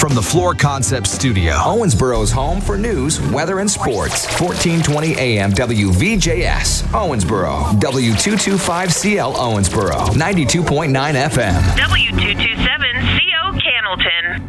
from the Floor Concepts studio, Owensboro's home for news, weather, and sports. 1420 AM WVJS, Owensboro. W225CL Owensboro. 92.9 FM. W227CO Cannelton.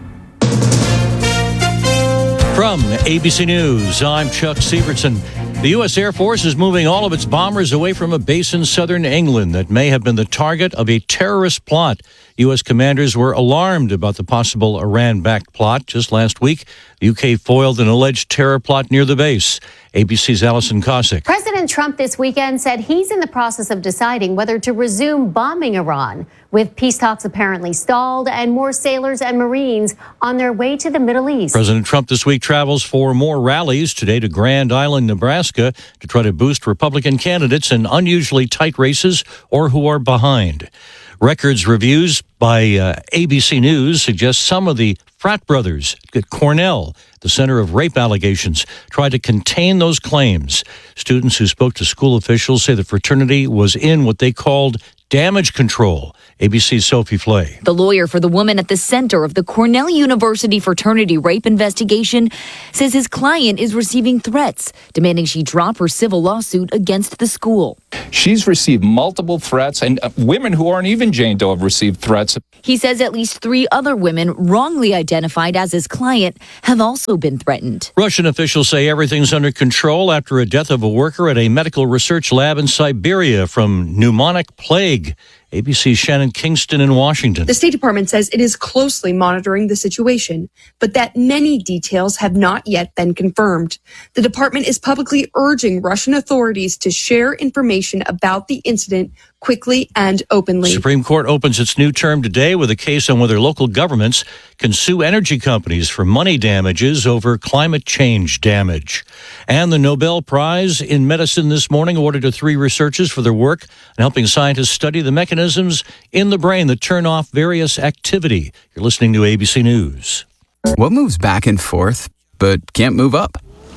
From ABC News, I'm Chuck Sievertson. The U.S. Air Force is moving all of its bombers away from a base in southern England that may have been the target of a terrorist plot. U.S. commanders were alarmed about the possible Iran-backed plot. Just last week, the U.K. foiled an alleged terror plot near the base. ABC's Allison Cossack. President Trump this weekend said he's in the process of deciding whether to resume bombing Iran, with peace talks apparently stalled and more sailors and Marines on their way to the Middle East. President Trump this week travels for more rallies today to Grand Island, Nebraska, to try to boost Republican candidates in unusually tight races or who are behind. Records reviews by ABC News suggest some of the frat brothers at Cornell, the center of rape allegations, tried to contain those claims. Students who spoke to school officials say the fraternity was in what they called damage control. ABC's Sophie Flay. The lawyer for the woman at the center of the Cornell University fraternity rape investigation says his client is receiving threats, demanding she drop her civil lawsuit against the school. She's received multiple threats, and women who aren't even Jane Doe have received threats. He says at least 3 other women wrongly identified as his client have also been threatened. Russian officials say everything's under control after a death of a worker at a medical research lab in Siberia from pneumonic plague. ABC's Shannon Kingston in Washington. The State Department says it is closely monitoring the situation, but that many details have not yet been confirmed. The department is publicly urging Russian authorities to share information about the incident quickly and openly. The Supreme Court opens its new term today with a case on whether local governments can sue energy companies for money damages over climate change damage. And the Nobel Prize in Medicine this morning awarded to 3 researchers for their work in helping scientists study the mechanisms in the brain that turn off various activity. You're listening to ABC News. What moves back and forth but can't move up?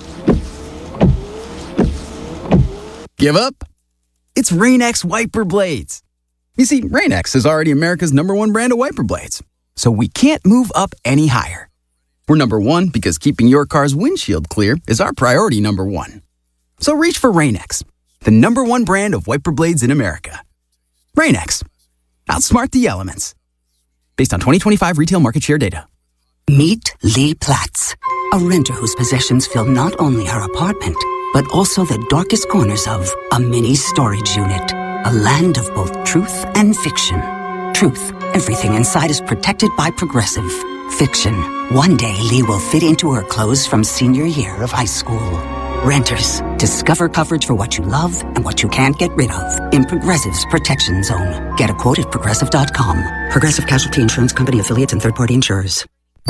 Give up? It's Rain-X wiper blades. You see, Rain-X is already America's #1 brand of wiper blades, so we can't move up any higher. We're #1 because keeping your car's windshield clear is our priority #1. So reach for Rain-X, the #1 brand of wiper blades in America. Rain-X. Outsmart the elements. Based on 2025 retail market share data. Meet Lee Platts, a renter whose possessions fill not only her apartment, but also the darkest corners of a mini storage unit. A land of both truth and fiction. Truth, everything inside is protected by Progressive. Fiction, one day Lee will fit into her clothes from senior year of high school. Renters, discover coverage for what you love and what you can't get rid of in Progressive's Protection Zone. Get a quote at Progressive.com. Progressive Casualty Insurance Company affiliates and third-party insurers.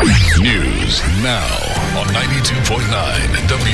News now on 92.9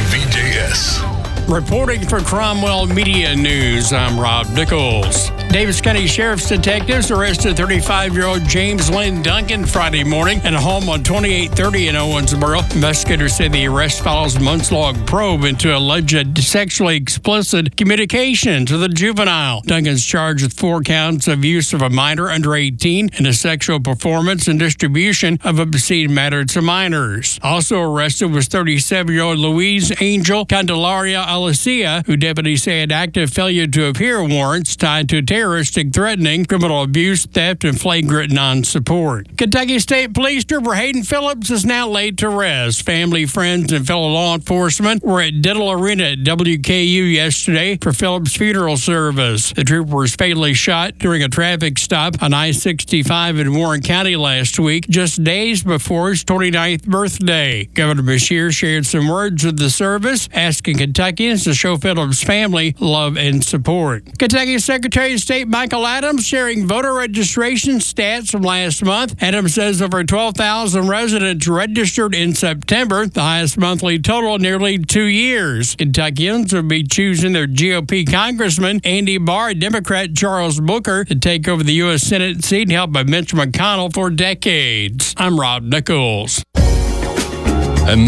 WVJS. Reporting for Cromwell Media News, I'm Rob Nichols. Davis County Sheriff's detectives arrested 35-year-old James Lynn Duncan Friday morning at a home on 2830 in Owensboro. Investigators say the arrest follows a months-long probe into alleged sexually explicit communications with a juvenile. Duncan's charged with 4 counts of use of a minor under 18 and a sexual performance and distribution of obscene matter to minors. Also arrested was 37-year-old Louise Angel Candelaria Alicia, who deputies say had active failure to appear warrants tied to terroristic threatening, criminal abuse, theft, and flagrant non-support. Kentucky State Police Trooper Hayden Phillips is now laid to rest. Family, friends, and fellow law enforcement were at Diddle Arena at WKU yesterday for Phillips' funeral service. The trooper was fatally shot during a traffic stop on I-65 in Warren County last week, just days before his 29th birthday. Governor Beshear shared some words with the service, asking Kentuckians to show Phillips' family love and support. Kentucky Secretary of State Michael Adams sharing voter registration stats from last month. Adams says over 12,000 residents registered in September, the highest monthly total in nearly 2 years. Kentuckians will be choosing their GOP Congressman Andy Barr and Democrat Charles Booker to take over the U.S. Senate seat held by Mitch McConnell for decades. I'm Rob Nichols. And now,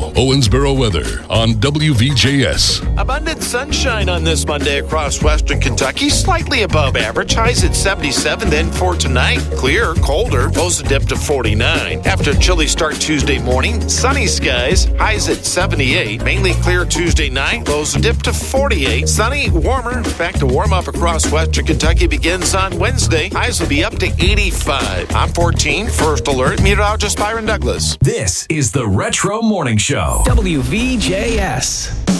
Now, Owensboro weather on WVJS. Abundant sunshine on this Monday across western Kentucky, slightly above average. Highs at 77. Then for tonight, clear, colder, lows a dip to 49. After a chilly start Tuesday morning, sunny skies, highs at 78. Mainly clear Tuesday night, lows a dip to 48. Sunny, warmer, back to warm up across western Kentucky begins on Wednesday. Highs will be up to 85. I'm 14, First Alert, meteorologist Byron Douglas. This is the Retro Morning Show. WVJS.